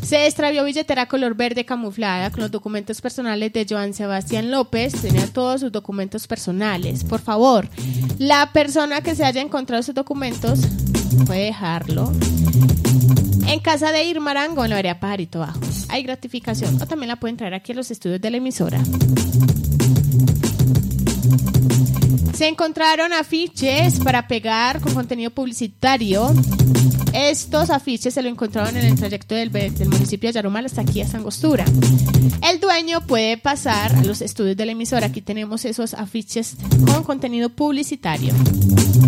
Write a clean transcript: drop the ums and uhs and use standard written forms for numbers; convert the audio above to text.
Se extravió billetera color verde camuflada con los documentos personales de Joan Sebastián López. Tenía todos sus documentos personales. Por favor, la persona que se haya encontrado sus documentos puede dejarlo en casa de Irma Arango, en la vereda Pajarito Bajo. Hay gratificación, o también la pueden traer aquí a los estudios de la emisora. Se encontraron afiches para pegar con contenido publicitario. Estos afiches se lo encontraron en el trayecto del municipio de Yarumal hasta aquí a Angostura. El dueño puede pasar a los estudios de la emisora. Aquí tenemos esos afiches con contenido publicitario.